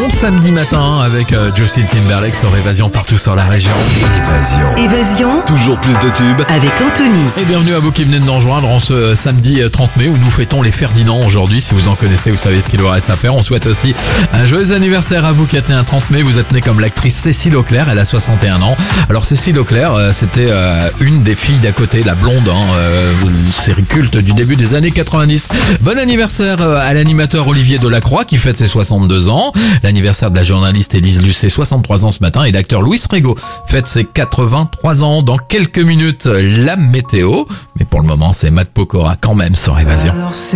bon samedi matin avec Justin Timberlake sur Évasion partout sur la région. Évasion. Toujours plus de tubes. Avec Anthony. Et bienvenue à vous qui venez de nous rejoindre en ce samedi 30 mai où nous fêtons les Ferdinand aujourd'hui. Si vous en connaissez, vous savez ce qu'il vous reste à faire. On souhaite aussi un joyeux anniversaire à vous qui êtes né un 30 mai. Vous êtes né comme l'actrice Cécile Auclair, elle a 61 ans. Alors Cécile Auclair, c'était une des filles d'à côté, la blonde, une série culte du début des années 90. Bon anniversaire à l'animateur Olivier Delacroix qui fête ses 62 ans. L'anniversaire de la journaliste Élise Lucet, 63 ans ce matin. Et l'acteur Louis Rego fête ses 83 ans. Dans quelques minutes, la météo. Mais pour le moment, c'est Matt Pokora quand même sur Évasion.